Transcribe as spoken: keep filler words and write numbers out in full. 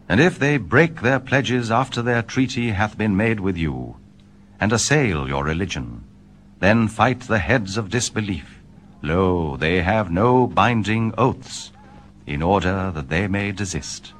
And if they break their pledges after their treaty hath been made with you, and assail your religion, then fight the heads of disbelief. Lo, they have no binding oaths, in order that they may desist.